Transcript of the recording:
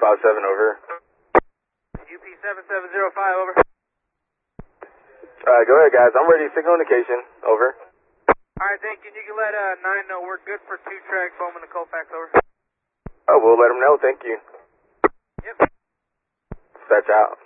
757, over. UP 7705, over. Go ahead, guys. I'm ready. Signal indication, over. Alright, thank you. You can let 9 know we're good for 2 tracks, foam in the Colfax, over. Oh, we'll let them know. Thank you. Yep. Dispatch out.